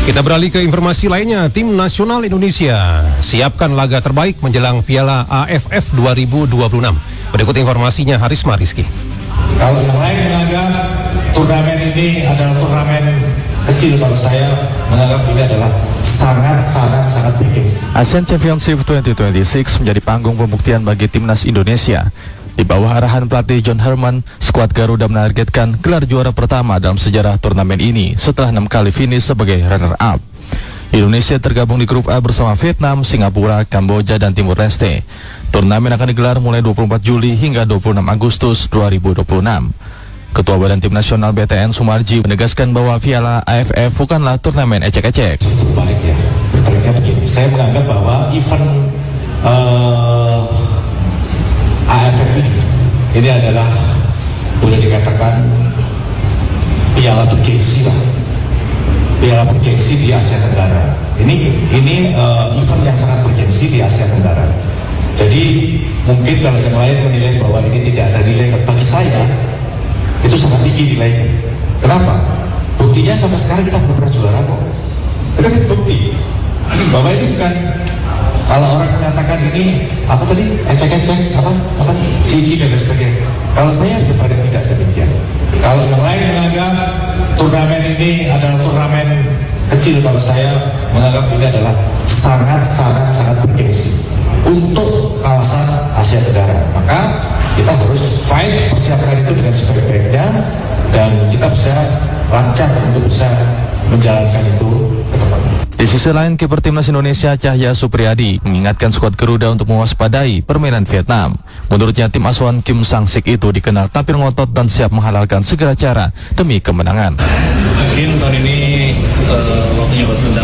Kita beralih ke informasi lainnya. Tim nasional Indonesia siapkan laga terbaik menjelang Piala AFF 2026. Berikut informasinya Harisma Rizky. Kalau yang lain menganggap turnamen ini adalah turnamen kecil, kalau saya menganggap ini adalah sangat bergengsi. Asian Championship 2026 menjadi panggung pembuktian bagi timnas Indonesia. Di bawah arahan pelatih John Herman, skuad Garuda menargetkan gelar juara pertama dalam sejarah turnamen ini setelah 6 kali finish sebagai runner-up. Indonesia tergabung di grup A bersama Vietnam, Singapura, Kamboja, dan Timur Leste. Turnamen akan digelar mulai 24 Juli hingga 26 Agustus 2026. Ketua Badan Tim Nasional BTN Sumarji menegaskan bahwa Piala AFF bukanlah turnamen ecek-ecek. Berbaliknya begini, saya menganggap bahwa event AFF ini adalah boleh dikatakan piala bergengsi lah, piala bergengsi di Asia Tenggara. Ini event yang sangat bergengsi di Asia Tenggara. Jadi mungkin kalau yang lain menilai bahwa ini tidak ada nilai, bagi saya itu sangat tinggi nilainya. Kenapa? Buktinya sampai sekarang kita belum pernah juara kok. Itu kan bukti bahwa ini bukan, kalau orang menyatakan ini apa tadi, ecek-ecek, apa tinggi dan sebagainya. Kalau saya berbalik tidak demikian. Kalau yang lain menganggap turnamen ini adalah turnamen kecil, kalau saya menganggap ini adalah sangat bergengsi untuk kawasan Asia Tenggara. Maka kita harus fight, persiapkan itu dengan sebaik-baiknya, dan kita bisa lancar untuk bisa menjalankan itu ke depan. Di sisi lain, kiper timnas Indonesia Cahya Supriyadi mengingatkan skuad Garuda untuk mewaspadai permainan Vietnam. Menurutnya, tim asuhan Kim Sang-sik itu dikenal tampil ngotot dan siap menghalalkan segala cara demi kemenangan. Mungkin tahun ini waktunya buat